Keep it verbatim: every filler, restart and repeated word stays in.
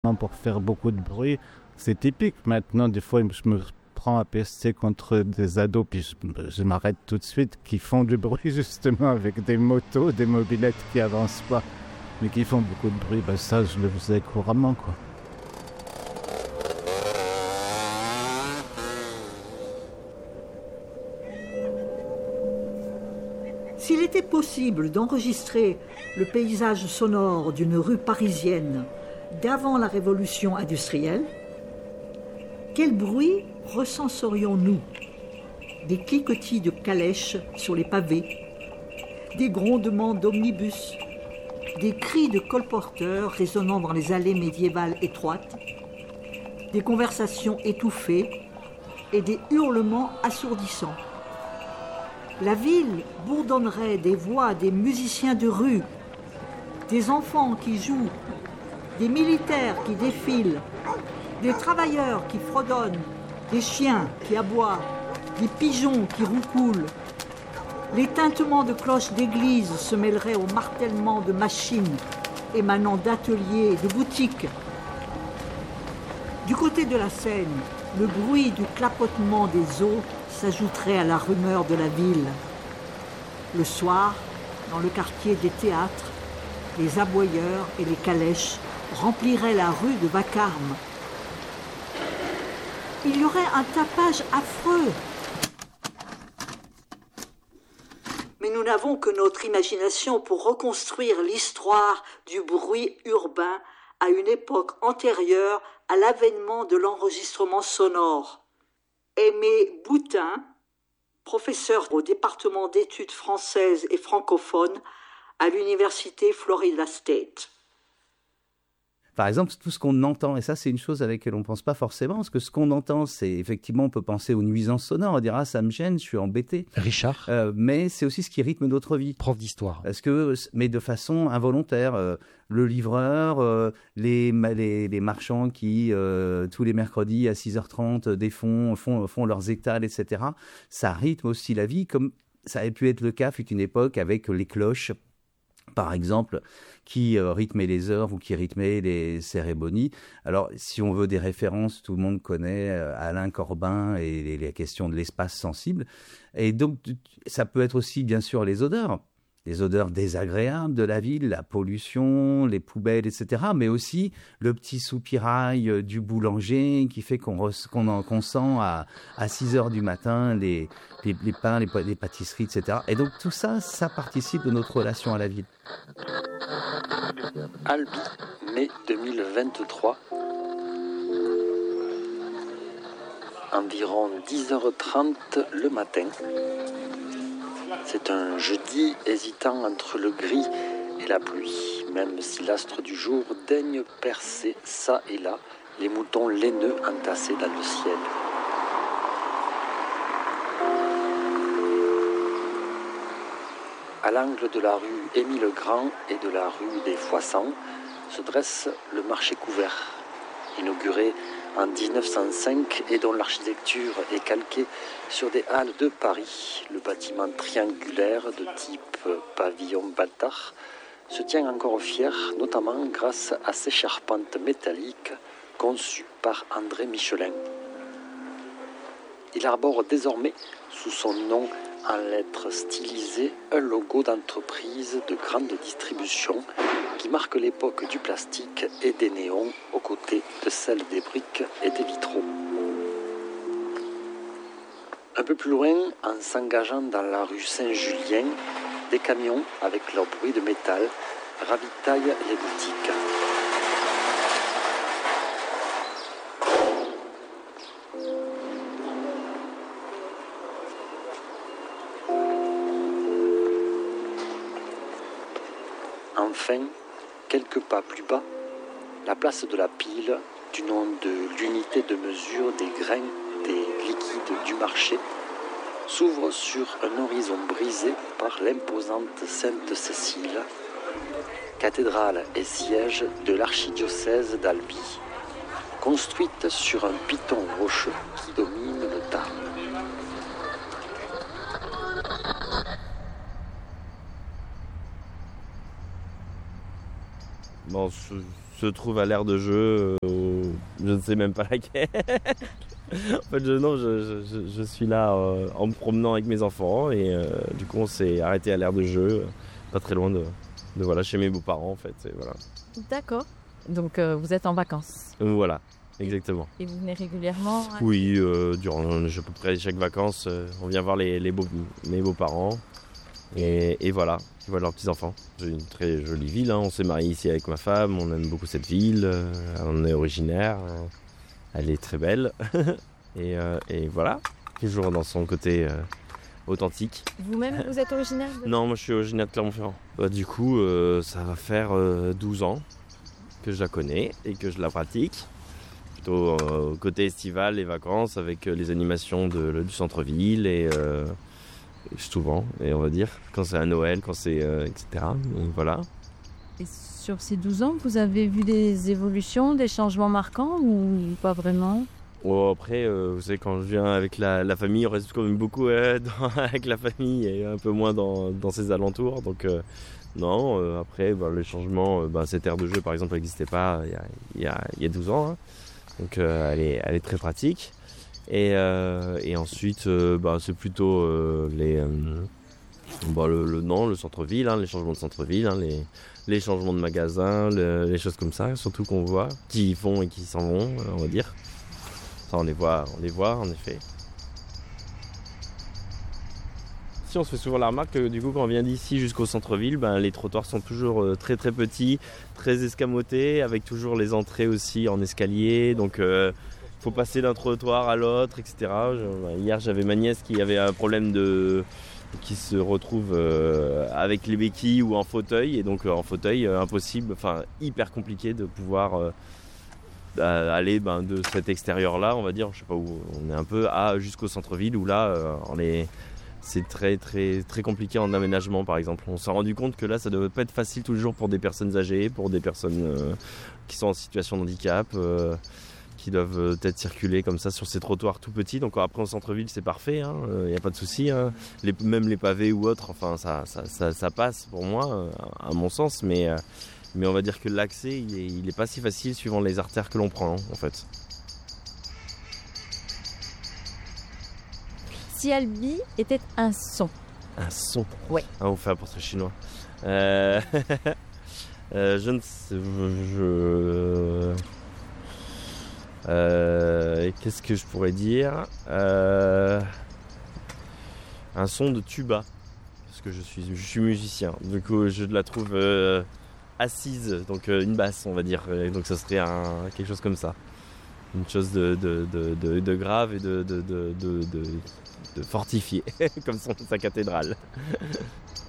pour faire beaucoup de bruit. C'est typique. Maintenant, des fois, je me prends à pester contre des ados, puis je, je m'arrête tout de suite, qui font du bruit justement avec des motos, des mobylettes qui avancent pas, mais qui font beaucoup de bruit. Ben ça, je le faisais couramment, quoi. S'il était possible d'enregistrer le paysage sonore d'une rue parisienne d'avant la révolution industrielle, quel bruit recenserions-nous? Des cliquetis de calèches sur les pavés, des grondements d'omnibus, des cris de colporteurs résonnant dans les allées médiévales étroites, des conversations étouffées et des hurlements assourdissants. La ville bourdonnerait des voix des musiciens de rue, des enfants qui jouent, des militaires qui défilent, des travailleurs qui fredonnent, des chiens qui aboient, des pigeons qui roucoulent. Les tintements de cloches d'église se mêleraient au martèlement de machines émanant d'ateliers et de boutiques. Du côté de la Seine, le bruit du clapotement des eaux s'ajouterait à la rumeur de la ville. Le soir, dans le quartier des théâtres, les aboyeurs et les calèches rempliraient la rue de vacarme. Il y aurait un tapage affreux. Mais nous n'avons que notre imagination pour reconstruire l'histoire du bruit urbain à une époque antérieure à l'avènement de l'enregistrement sonore. Aimé Boutin, professeur au département d'études françaises et francophones à l'université Florida State. Par exemple, tout ce qu'on entend, et ça c'est une chose à laquelle on ne pense pas forcément, parce que ce qu'on entend, c'est effectivement, on peut penser aux nuisances sonores, on dira ah, ça me gêne, je suis embêté. Richard euh, Mais c'est aussi ce qui rythme notre vie. Prof d'histoire. Parce que, mais de façon involontaire. Euh, le livreur, euh, les, les, les marchands qui, euh, tous les mercredis à six heures trente, défont, font, font leurs étals, et cetera. Ça rythme aussi la vie, comme ça avait pu être le cas, fut une époque avec les cloches, par exemple, qui euh, rythmaient les heures ou qui rythmaient les cérémonies. Alors, si on veut des références, tout le monde connaît euh, Alain Corbin et les, les questions de l'espace sensible. Et donc, ça peut être aussi, bien sûr, les odeurs. Les odeurs désagréables de la ville, la pollution, les poubelles, et cetera. Mais aussi le petit soupirail du boulanger qui fait qu'on, re, qu'on, en, qu'on sent à, à six heures du matin les, les, les pains, les, les pâtisseries, et cetera. Et donc tout ça, ça participe de notre relation à la ville. Albi, mai deux mille vingt-trois. Environ dix heures trente le matin. C'est un jeudi hésitant entre le gris et la pluie, même si l'astre du jour daigne percer ça et là les moutons laineux entassés dans le ciel. À l'angle de la rue Émile-Grand et de la rue des Foissans se dresse le marché couvert, inauguré en dix-neuf cent cinq et dont l'architecture est calquée sur des halles de Paris. Le bâtiment triangulaire de type pavillon bâtard se tient encore fier, notamment grâce à ses charpentes métalliques conçues par André Michelin. Il arbore désormais, sous son nom en lettres stylisées, un logo d'entreprise de grande distribution qui marque l'époque du plastique et des néons aux côtés de celle des briques et des vitraux. Un peu plus loin, en s'engageant dans la rue Saint-Julien, des camions, avec leur bruit de métal, ravitaillent les boutiques. Enfin, quelques pas plus bas, la place de la Pile, du nom de l'unité de mesure des grains des liquides du marché, s'ouvre sur un horizon brisé par l'imposante Sainte-Cécile, cathédrale et siège de l'archidiocèse d'Albi, construite sur un piton rocheux qui domine le Tarn. Bon, ce, se trouve à l'aire de jeu, euh, je ne sais même pas laquelle. En fait, je, non, je, je, je suis là euh, en me promenant avec mes enfants et euh, du coup, on s'est arrêté à l'aire de jeu, euh, pas très loin de, de voilà, chez mes beaux-parents en fait. Et voilà. D'accord. Donc euh, vous êtes en vacances. Euh, voilà, exactement. Et vous venez régulièrement? hein Oui, euh, durant à peu près chaque vacances, euh, on vient voir les, les beaux, mes beaux-parents et, et voilà, ils voient leurs petits-enfants. C'est une très jolie ville, hein. On s'est marié ici avec ma femme, on aime beaucoup cette ville, euh, on est originaire. Euh, Elle est très belle et, euh, et voilà, toujours dans son côté euh, authentique. Vous-même, vous êtes originaire de... Non, moi je suis originaire de Clermont-Ferrand. Bah, du coup, euh, ça va faire euh, douze ans que je la connais et que je la pratique. Plutôt euh, côté estival, les vacances avec euh, les animations de, du centre-ville et, euh, et souvent, et on va dire, quand c'est à Noël, quand c'est euh, et cetera. Donc, voilà. Et sur ces douze ans, vous avez vu des évolutions, des changements marquants ou pas vraiment? Oh, après, euh, vous savez, quand je viens avec la, la famille, on reste quand même beaucoup euh, dans, avec la famille et un peu moins dans, dans ses alentours. Donc, euh, non, euh, après, bah, les changements, euh, bah, cette aire de jeu, par exemple, n'existait pas il y a, il y a, il y a douze ans. Hein. Donc, euh, elle, est, elle est très pratique. Et, euh, et ensuite, euh, bah, c'est plutôt euh, les, euh, bah, le, le, non, le centre-ville, hein, les changements de centre-ville, hein, les, les changements de magasins, le, les choses comme ça, surtout qu'on voit, qui y vont et qui s'en vont, on va dire. Ça, on les voit, on les voit en effet. Si on se fait souvent la remarque que du coup quand on vient d'ici jusqu'au centre-ville, ben, les trottoirs sont toujours euh, très très petits, très escamotés, avec toujours les entrées aussi en escalier. Donc il euh, faut passer d'un trottoir à l'autre, et cetera. Je, ben, hier j'avais ma nièce qui avait un problème de... qui se retrouve euh, avec les béquilles ou en fauteuil. Et donc euh, en fauteuil, euh, impossible, enfin hyper compliqué de pouvoir... Euh, aller ben, de cet extérieur-là, on va dire, je sais pas où, on est un peu à jusqu'au centre-ville où là, euh, on est, c'est très très très compliqué en aménagement, par exemple. On s'est rendu compte que là, ça ne devait pas être facile tous les jours pour des personnes âgées, pour des personnes euh, qui sont en situation de handicap, euh, qui doivent euh, peut-être circuler comme ça sur ces trottoirs tout petits. Donc après, au centre-ville, c'est parfait, il hein, n'y a pas de souci. Hein. Les, même les pavés ou autres, enfin, ça, ça, ça, ça passe pour moi, euh, à mon sens, mais... Euh, Mais on va dire que l'accès, il est, il est pas si facile suivant les artères que l'on prend, en fait. Si Albi était un son. Un son? Oui. Ah, on fait un portrait chinois. Euh... euh, je ne sais... Je... Euh... Qu'est-ce que je pourrais dire? euh... Un son de tuba. Parce que je suis, je suis musicien. Du coup, je la trouve... Euh... assise, donc euh, une basse on va dire, et donc ça serait un, quelque chose comme ça, une chose de, de, de, de, de grave et de, de, de, de, de, de fortifié, comme son, sa cathédrale.